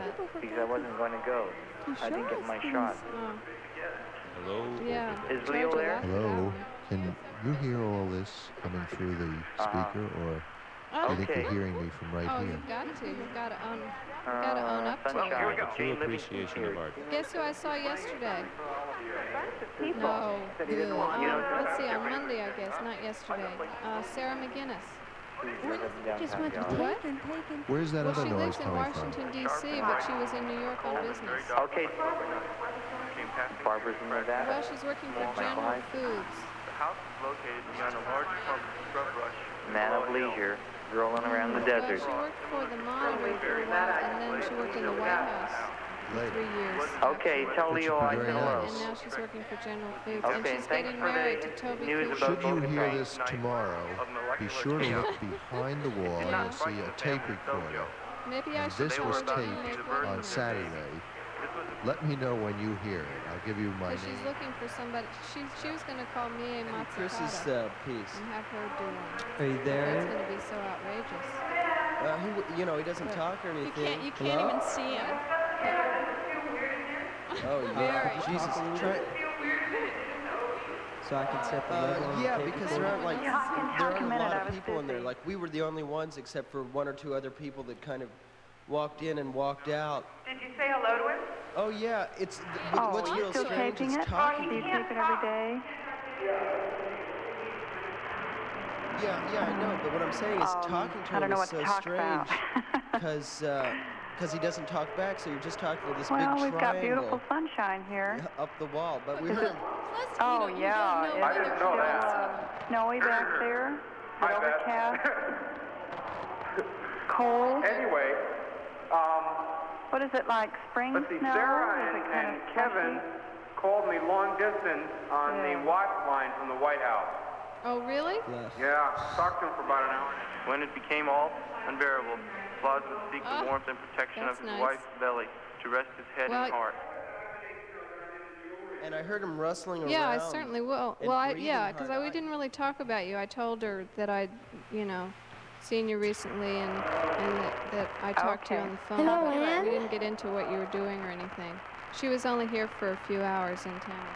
that? Because I wasn't going to go. I didn't get my shot. Oh. Hello? Yeah. Is Leo there? Hello? Can you hear all this coming through the speaker, or do you think you're hearing me from right here? You've got to. You've got to own up to sunshine. it. True appreciation of art. Guess who I saw yesterday? People. No. Said he didn't want Let's see, on Monday, I guess, not yesterday. Sarah McGinnis. Just went to What? take and take and Where's that Well, other she noise lives in coming from? Washington, D.C., but she was in New York on business. Okay. Barbara's in Nevada. Well, she's working for General Foods. The house is located beyond a large clump of scrub brush. Man of leisure, rolling around the desert. Well, she worked for the Monitor for a while, and then she worked in the White House for 3 years. Okay, tell Leo I said hello. And now she's working for General Foods. Okay, and she's thanks getting for the married to Toby news Cooper. about Should you hear this tomorrow, be sure to look behind the wall and you'll see a tape recorder. Maybe I And should this tell was her to taped make one on of Saturday. Let me know when you hear it. I'll give you my But she's name. looking for somebody. She was going to call me a Chris's Matsukata piece. and have her do one. Are you It's there? going to be so outrageous. He doesn't talk or anything. you can't even see him. Oh, yeah. Jesus. So I can set the level on the Yeah, tape because recorder? there aren't a lot of people in there. Like, we were the only ones except for one or two other people that kind of walked in and walked out. Did you say hello to him? Oh, yeah. It's Oh, what's are you real still strange taping is it? talking. Do you tape it every day? Yeah, I know. But what I'm saying is talking to I don't him know is what to so talk strange about. because he doesn't talk back. So you're just talking to this Well, big we've got triangle beautiful sunshine here. up the wall. But we heard him. Oh, yeah. I didn't know that. Snowy back there. Hi, Beth. Overcast. Cold. Anyway, What is it like? Spring let's see, snow? Sarah Is it kind and of Kevin slushy? called me long distance on the watch line from the White House. Oh, really? Yeah, talked to him for about an hour. When it became all unbearable, Claus would seek the warmth and protection of that's his nice. wife's belly to rest his head and heart. And I heard him rustling around. Yeah, I certainly will. and Well, breathing yeah, because hard. we didn't really talk about you. I told her that I'd, seen you recently and that I talked to you on the phone. Hello, but Ann? we didn't get into what you were doing or anything. She was only here for a few hours in town.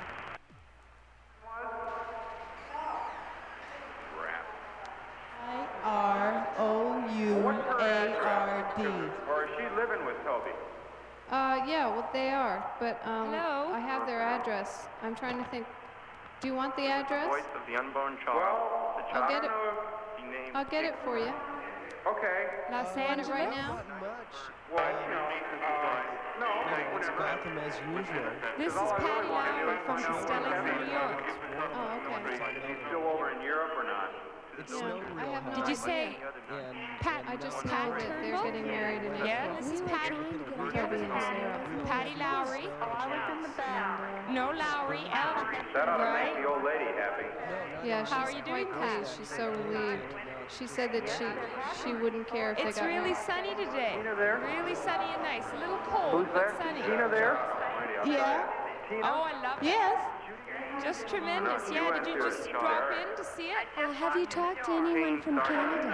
I-R-O-U-A-R-D. Or is she living with Toby? Yeah, well, they are, but Hello? I have their address. I'm trying to think. Do you want the The address? voice of the unborn child. The child. I'll get it. I don't know if he named I'll get it for you. Okay. Los Want it right Angeles? now? Not much. Well, No, it's Gotham as usual. This is Patty Lowry from Costello, New York. Oh, okay. Is he still over in Europe or not? It's Yeah, snowed I real have no hard. Did you say Pat? I just know Pat that they're Turnbull? getting married in April. Yeah, this is Patty. Toby and Sarah. Patty Lowry. No Lowry. That ought to make Right? the old lady happy. Yeah, she's How are you doing, quite Pat? pleased. She's so relieved. She said that she wouldn't care if they It's got really married. sunny today. Tina there? Really sunny and nice. A little cold, Who's there? but sunny. Tina there? Yeah. Tina? Oh, I love Yes. it. Just tremendous. Yeah, did you just drop in to see it? Have you talked to anyone from Canada?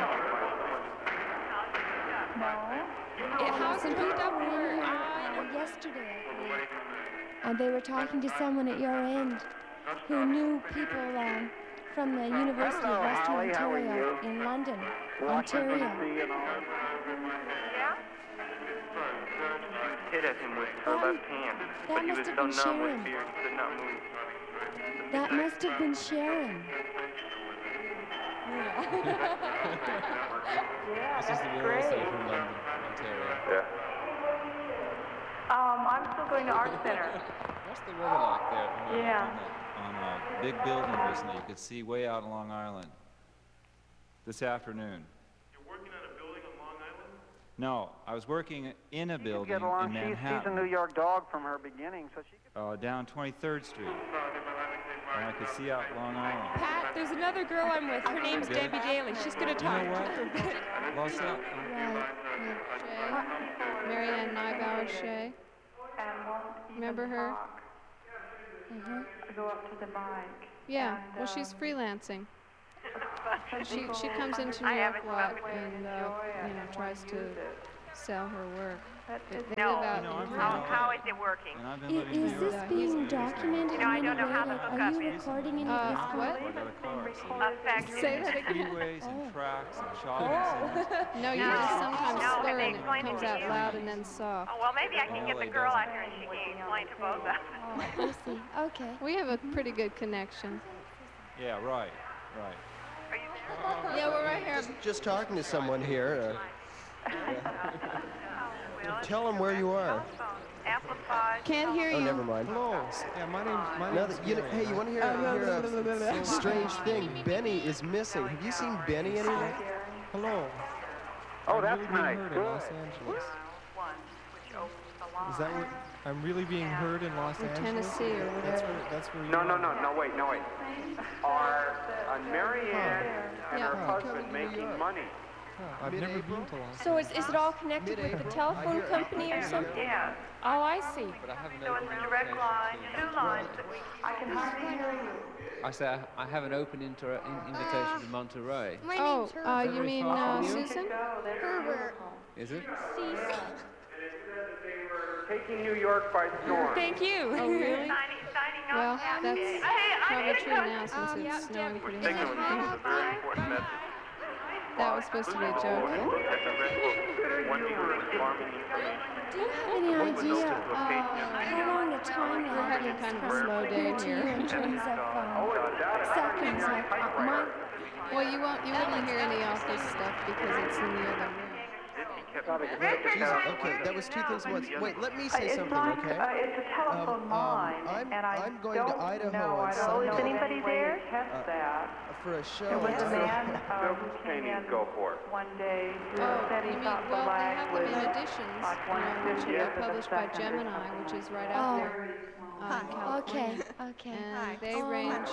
How's it hooked up for yesterday, I believe. And they were talking to someone at your end who knew people from the University of Western Ontario in London, Ontario. Hit at him with her left hand, but he was must so have been numb Sharon. with fear he could not move. That must have been Sharon. This is the real estate from London, Ontario. Yeah. I'm still going to Art Center. What's the weather like there? Yeah. On a big building recently, you could see way out on Long Island. This afternoon. You're working on a building on Long Island? No, I was working in a building Get along. in She's a Manhattan, New York dog from her beginning, so she could. down 23rd Street, and I could see out Long Island. Pat, there's another girl I'm with. Her name's Good. Debbie Daly. She's going to talk to you for a bit. What's up? Shay, Marianne Neibauer Shay. Remember her? I go up to the bike. Yeah, well, she's freelancing. She comes into New York a lot and tries to sell her work. They live No. out in How is it working? Is this being documented I in don't any know how way? to hook Are up you it. recording any of this? What? Say that again. Freeways and tracks and shopping centers. No, you just sometimes No, slur they and it explain it comes to out you? loud and then soft. Oh, well, maybe I can get the girl out here and she can explain to both of us. I see. Okay. We have a pretty good connection. Yeah, right. Are you there? Yeah, we're right here. Just talking to someone here. Tell them where you are. Amplified. Can't hear you. Oh, never mind. Hello. Yeah, my name's Gary. Hey, you want to hear a strange thing? Benny is missing. Have you seen Benny anywhere? Hello. Oh, that's really nice. Being heard in Los Angeles. Is that what I'm really being heard in Los Angeles? Tennessee or whatever. That's where you No, are. wait. Are Marianne and her husband making money? I've never been to Los Angeles. So is it all connected with the telephone company or something? Yeah. Oh, I see. So it's a direct line, 2 lines that we I can hardly hear you. I say I have an open invitation to Monterey. Oh, you mean Susan? Herbert. Is it? Taking New York by storm. Thank you. Oh, really? signing Well, off. that's Hey, probably I true now since it's snowing pretty Thank you. hard. This is a very important message. That was supposed to be a joke. At the Red Book, one dealer was farming information. Do you have any idea how long a time We're having kind of a slow day to you here. in terms of seconds? Like my Well, you wouldn't hear any of this stuff because it's in the other room. Jesus, okay, that was 2 things at once. Wait, let me say something, okay? It's a telephone line, and I'm going to Idaho on Is Sunday. anybody there? Test that. For a show. There was a man who came Paintings in go for it. one day who Oh, said you he mean, thought the well, they lag have was them in editions, like which 1/50th are of a published by second or Gemini, something. which is right out there. Okay, okay. And they range.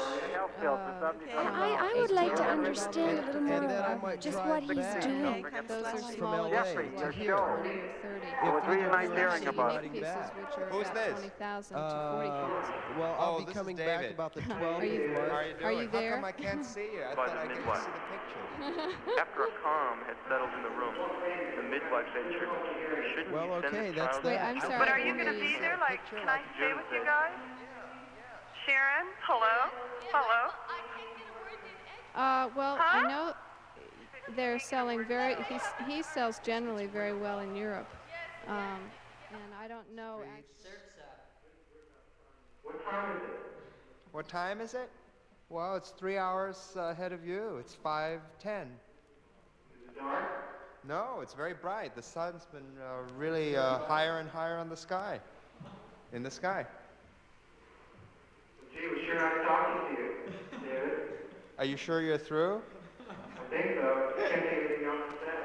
I would like to understand a little more And then I about might just drive what he's back. doing. Those are From smaller, LA like to 20 here. or 30. It was really nice hearing about it. Unique pieces, which are Who's about this? 20,000 to 40,000. Well, Oh, I'll be this is coming back David. about the 12th Are you- of How are March. you doing? Are you How there? come I can't see you? I By thought the I could midwife. see the picture. After a calm had settled in the room, the midwife said, shouldn't Well, you send okay, the that's child Wait, that. I'm sorry. But I are you couldn't going to hear be you. there? Like, can I stay with you guys? Sharon? Hello? Hello? Well, I know they're selling he sells generally very well in Europe. And I don't know. What time is it? Well, it's 3 hours ahead of you. It's 5:10. Is it dark? No, it's very bright. The sun's been really higher and higher on the sky. In the sky. Gee, we're sure not talking to you, David. Are you sure you're through? I think so. Can't think of anything else to say.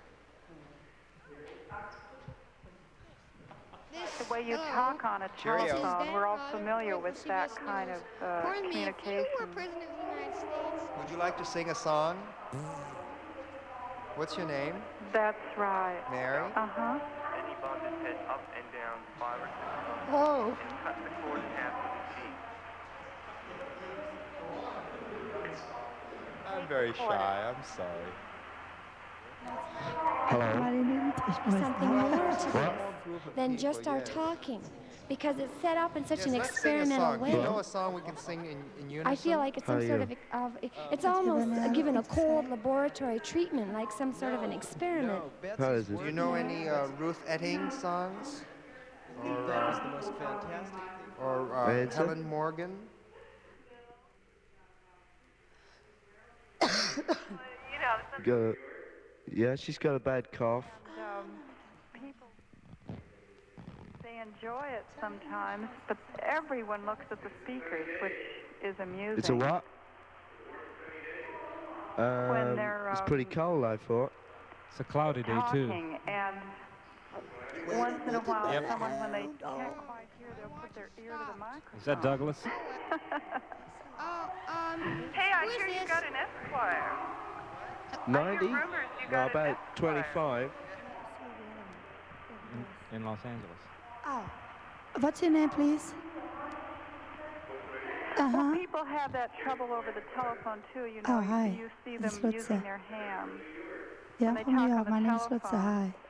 The way you talk on a Cheerio. telephone, we're all familiar with that kind of communication. Would you like to sing a song? What's your name? That's right. Mary? Uh-huh. And he bobbed his head up and down 5 or 6 times Whoa. and cut the cord in half with his teeth. I'm very shy. I'm sorry. Something more to this than just our talking, because it's set up in such an Let's sing a experimental song. way. Do you know a song we can sing in unison? I feel like it's some sort of it's almost given a cold laboratory treatment, like some sort of an experiment. How is it? Do you know any Ruth Etting songs? Or, That was the most fantastic thing. or Answer? Helen Morgan? Yeah, she's got a bad cough. People, they enjoy it sometimes, but everyone looks at the speakers, which is amusing. It's a what? When they're It's pretty cold, I thought. It's a cloudy day too. talking, and once in a while, someone, when they can't quite hear, they'll put their ear to the microphone. Is that Douglas? Hey, I hear you got an Esquire. 90? rumors you No, got an about Esquire. 25. In Los Angeles. Oh. What's your name, please? Well, people have that trouble over the telephone, too. You know, Oh, hi. you see It's them Lutze. using their hands. Ja, When they von talk mir on auch. the My name is Lutze. telephone. Hi.